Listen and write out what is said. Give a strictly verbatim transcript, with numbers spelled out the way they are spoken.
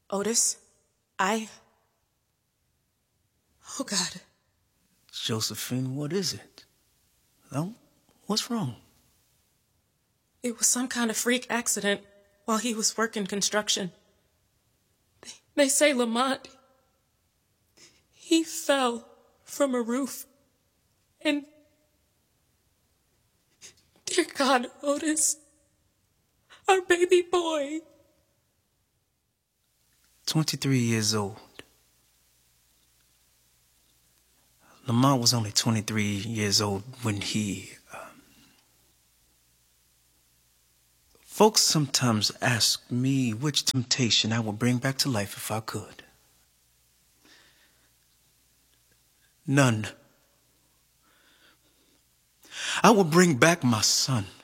Otis, I... Oh, God. Josephine, what is it? Oh, what's wrong? It was some kind of freak accident while he was working construction. They, they say Lamont, he fell from a roof. And... Dear God, Otis, our baby boy. twenty-three years old. Lamont was only twenty-three years old when he... Um... Folks sometimes ask me which temptation I would bring back to life if I could. None. I would bring back my son.